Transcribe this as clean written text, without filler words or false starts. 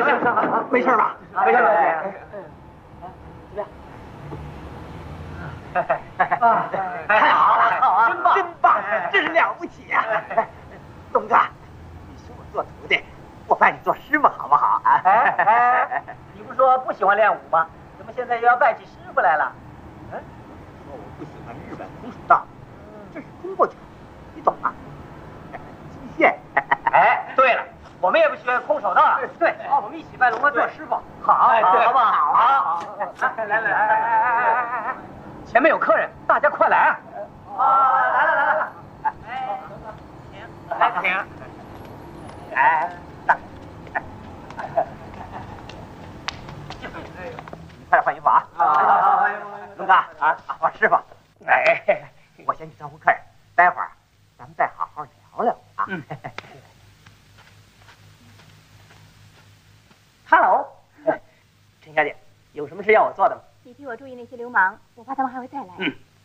没事吧？ 没事。 太好了，真棒，真棒，真是了不起呀！东子，你收我做徒弟，我拜你做师傅好不好啊？ 你不是说不喜欢练武吗？怎么现在又要拜起师傅来了？ 说我不喜欢日本空手道，这是中国拳，你懂吗？极限。 对了，我们也不喜欢空手道啊。对，我们一起拜龙哥做师傅。好，好不好？好。来，前面有客人，大家快来啊！来了。停。 快点换衣服啊！龙哥啊，我师傅。我先去招呼客人，待会儿咱们再好好聊聊啊。 Hello， 陈小姐，有什么事要我做的吗？ 你替我注意那些流氓，我怕他们还会再来。